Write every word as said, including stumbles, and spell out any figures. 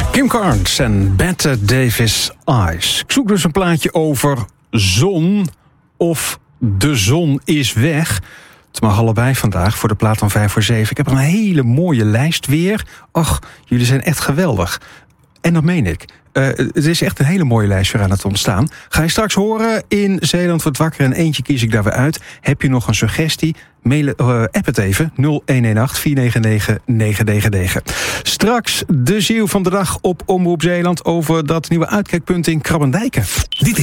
Kim Carnes en Bette Davis Eyes. Ik zoek dus een plaatje over zon of de zon is weg. Het mag allebei vandaag voor de plaat van vijf voor zeven. Ik heb een hele mooie lijst weer. Ach, jullie zijn echt geweldig. En dat meen ik. Uh, het is echt een hele mooie lijst weer aan het ontstaan. Ga je straks horen in Zeeland wordt wakker en eentje kies ik daar weer uit. Heb je nog een suggestie? Mail, uh, app het even nul een een acht vier negen negen negen negen negen. Straks de ziel van de dag op Omroep Zeeland over dat nieuwe uitkijkpunt in Krabbendijken. Dit